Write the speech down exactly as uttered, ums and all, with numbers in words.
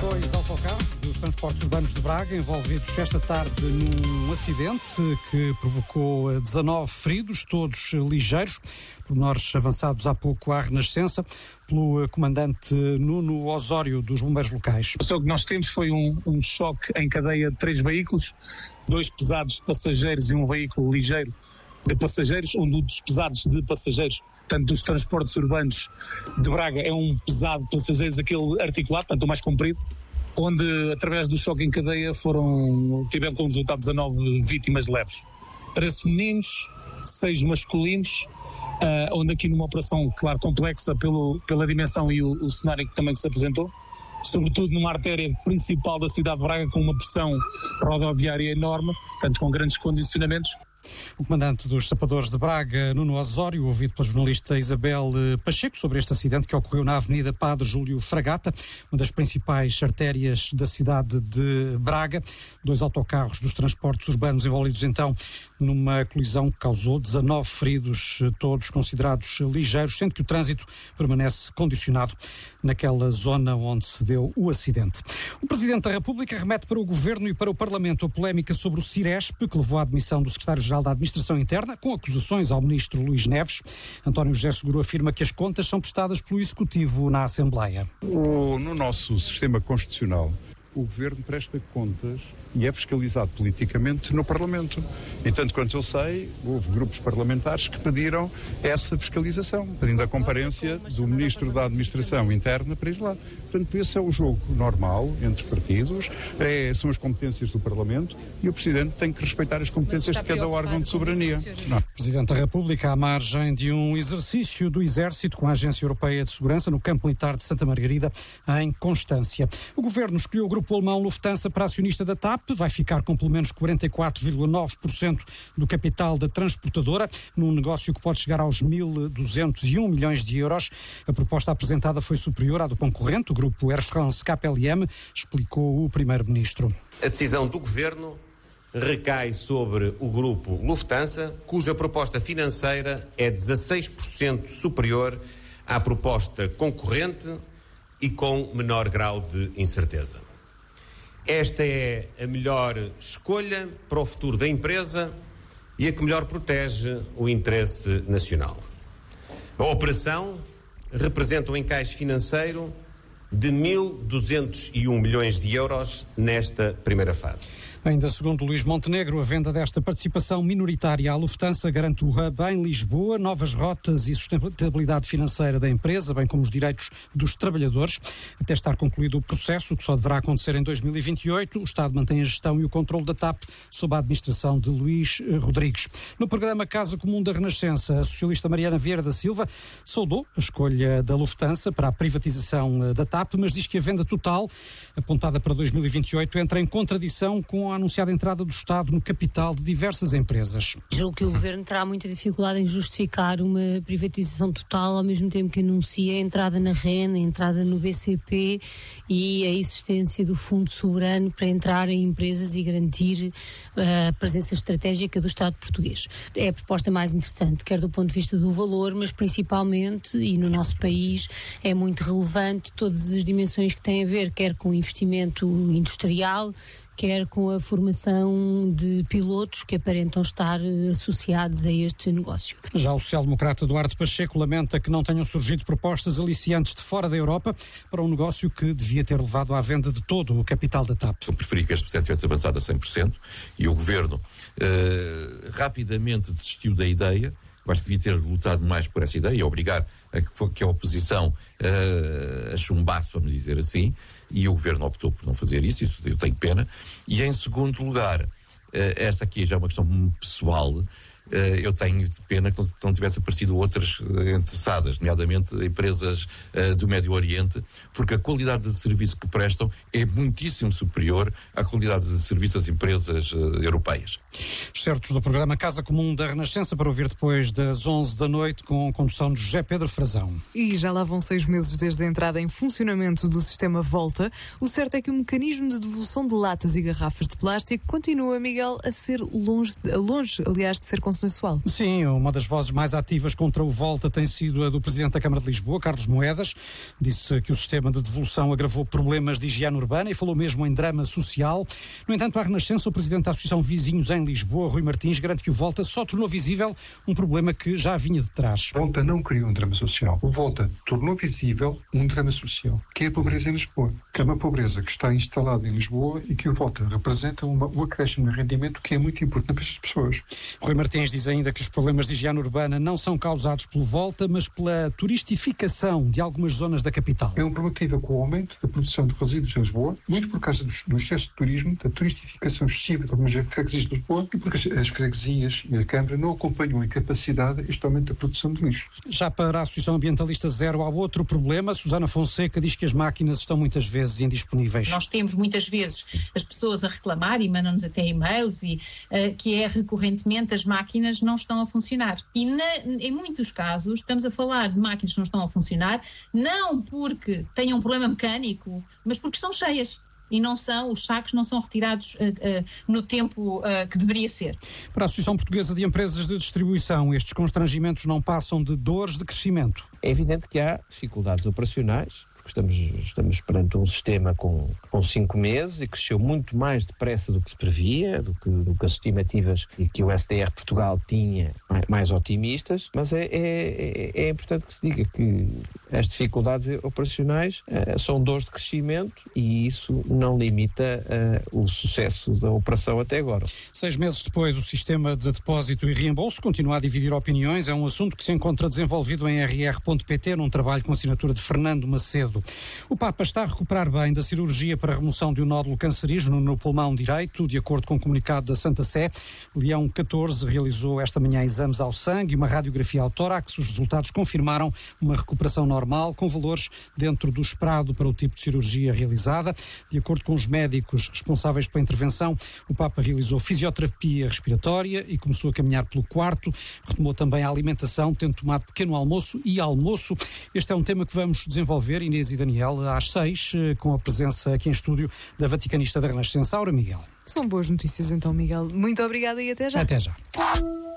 Dois autocarros dos transportes urbanos de Braga envolvidos esta tarde num acidente que provocou dezanove feridos, todos ligeiros. Pormenores avançados há pouco à Renascença pelo comandante Nuno Osório dos bombeiros locais. O que nós temos foi um, um choque em cadeia de três veículos, dois pesados de passageiros e um veículo ligeiro de passageiros, um dos pesados de passageiros, portanto dos transportes urbanos de Braga, é um pesado de passageiros, aquele articulado, portanto o mais comprido, onde através do choque em cadeia foram, tivemos como resultado dezanove vítimas leves. treze meninos, seis masculinos, uh, onde aqui numa operação, claro, complexa pelo, pela dimensão e o, o cenário que também se apresentou, sobretudo numa artéria principal da cidade de Braga com uma pressão rodoviária enorme, portanto com grandes condicionamentos. O comandante dos Sapadores de Braga, Nuno Osório, ouvido pela jornalista Isabel Pacheco sobre este acidente que ocorreu na Avenida Padre Júlio Fragata, uma das principais artérias da cidade de Braga. Dois autocarros dos transportes urbanos envolvidos então numa colisão que causou dezanove feridos, todos considerados ligeiros, sendo que o trânsito permanece condicionado naquela zona onde se deu o acidente. O Presidente da República remete para o Governo e para o Parlamento a polémica sobre o Ciresp, que levou à admissão do Secretário-Geral da Administração Interna, com acusações ao Ministro Luís Neves. António José Seguro afirma que as contas são prestadas pelo Executivo na Assembleia. O, no nosso sistema constitucional, o Governo presta contas e é fiscalizado politicamente no Parlamento. E tanto quanto eu sei, houve grupos parlamentares que pediram essa fiscalização, pedindo a comparência do Ministro da Administração Interna para ir lá. Portanto, esse é o jogo normal entre partidos, é, são as competências do Parlamento e o Presidente tem que respeitar as competências de cada órgão de soberania. Não. Presidente da República, à margem de um exercício do Exército com a Agência Europeia de Segurança no campo militar de Santa Margarida, em Constância. O Governo escolheu o grupo alemão Lufthansa para acionista da T A P, vai ficar com pelo menos quarenta e quatro vírgula nove por cento do capital da transportadora, num negócio que pode chegar aos mil duzentos e um milhões de euros. A proposta apresentada foi superior à do concorrente, o grupo Air France K L M, explicou o Primeiro-Ministro. A decisão do Governo recai sobre o grupo Lufthansa, cuja proposta financeira é dezasseis por cento superior à proposta concorrente e com menor grau de incerteza. Esta é a melhor escolha para o futuro da empresa e a que melhor protege o interesse nacional. A operação representa um encaixe financeiro de mil duzentos e um milhões de euros nesta primeira fase. Ainda segundo Luís Montenegro, a venda desta participação minoritária à Lufthansa garante o hub em Lisboa, novas rotas e sustentabilidade financeira da empresa, bem como os direitos dos trabalhadores. Até estar concluído o processo, que só deverá acontecer em dois mil e vinte e oito, o Estado mantém a gestão e o controle da T A P sob a administração de Luís Rodrigues. No programa Casa Comum da Renascença, a socialista Mariana Vieira da Silva saudou a escolha da Lufthansa para a privatização da T A P, mas diz que a venda total, apontada para dois mil e vinte e oito, entra em contradição com a anunciada entrada do Estado no capital de diversas empresas. Julgo que o Governo terá muita dificuldade em justificar uma privatização total, ao mesmo tempo que anuncia a entrada na R E N, a entrada no B C P e a existência do Fundo Soberano para entrar em empresas e garantir uh, a presença estratégica do Estado português. É a proposta mais interessante, quer do ponto de vista do valor, mas principalmente, e no nosso país, é muito relevante todas as dimensões que têm a ver, quer com investimento industrial, quer com a formação de pilotos que aparentam estar associados a este negócio. Já o social-democrata Duarte Pacheco lamenta que não tenham surgido propostas aliciantes de fora da Europa para um negócio que devia ter levado à venda de todo o capital da T A P. Eu preferi que este processo tivesse avançado a cem por cento e o Governo uh, rapidamente desistiu da ideia. Eu acho que devia ter lutado mais por essa ideia e obrigar a que a oposição uh, a chumbasse, vamos dizer assim, e o Governo optou por não fazer isso, isso eu tenho pena. E em segundo lugar, uh, esta aqui já é uma questão pessoal, uh, eu tenho pena que não, que não tivesse aparecido outras uh, interessadas, nomeadamente empresas uh, do Médio Oriente, porque a qualidade de serviço que prestam é muitíssimo superior à qualidade de serviço das empresas uh, europeias. Certos do programa Casa Comum da Renascença para ouvir depois das onze da noite com a condução de José Pedro Frazão. E já lá vão seis meses desde a entrada em funcionamento do sistema Volta. O certo é que o mecanismo de devolução de latas e garrafas de plástico continua, Miguel, a ser longe, longe aliás, de ser considerado consensual. Sim, uma das vozes mais ativas contra o Volta tem sido a do Presidente da Câmara de Lisboa, Carlos Moedas. Disse que o sistema de devolução agravou problemas de higiene urbana e falou mesmo em drama social. No entanto, à Renascença, o Presidente da Associação Vizinhos em Lisboa, Rui Martins, garante que o Volta só tornou visível um problema que já vinha de trás. O Volta não criou um drama social. O Volta tornou visível um drama social, que é a pobreza em Lisboa. Que é uma pobreza que está instalada em Lisboa e que o Volta representa uma, um acréscimo de rendimento que é muito importante para as pessoas. Rui Martins diz ainda que os problemas de higiene urbana não são causados pelo Volta, mas pela turistificação de algumas zonas da capital. É um problema que tem a ver com o aumento da produção de resíduos em Lisboa, muito por causa do, do excesso de turismo, da turistificação excessiva de algumas freguesias de Lisboa e porque as, as freguesias e a Câmara não acompanham em capacidade este aumento da produção de lixo. Já para a Associação Ambientalista Zero há outro problema. Susana Fonseca diz que as máquinas estão muitas vezes indisponíveis. Nós temos muitas vezes as pessoas a reclamar e mandam-nos até e-mails e uh, que é recorrentemente as máquinas não estão a funcionar. E na, em muitos casos estamos a falar de máquinas que não estão a funcionar, não porque tenham um problema mecânico, mas porque estão cheias. E não são, os sacos não são retirados uh, uh, no tempo uh, que deveria ser. Para a Associação Portuguesa de Empresas de Distribuição, estes constrangimentos não passam de dores de crescimento. É evidente que há dificuldades operacionais, porque estamos, estamos perante um sistema com, com cinco meses e cresceu muito mais depressa do que se previa, do que, do que as estimativas e que o S D R Portugal tinha mais, mais otimistas, mas é, é, é importante que se diga que as dificuldades operacionais uh, são dores de crescimento e isso não limita uh, o sucesso da operação até agora. Seis meses depois, o sistema de depósito e reembolso continua a dividir opiniões. É um assunto que se encontra desenvolvido em R R ponto P T num trabalho com assinatura de Fernando Macedo. O Papa está a recuperar bem da cirurgia para a remoção de um nódulo cancerígeno no pulmão direito, de acordo com o comunicado da Santa Sé. Leão catorze realizou esta manhã exames ao sangue e uma radiografia ao tórax. Os resultados confirmaram uma recuperação normal, com valores dentro do esperado para o tipo de cirurgia realizada. De acordo com os médicos responsáveis pela intervenção, o Papa realizou fisioterapia respiratória e começou a caminhar pelo quarto. Retomou também a alimentação, tendo tomado pequeno almoço e almoço. Este é um tema que vamos desenvolver, Inês e Daniel, às seis, com a presença aqui em estúdio da vaticanista da Renascença, Aura Miguel. São boas notícias então, Miguel. Muito obrigada e até já. Até já.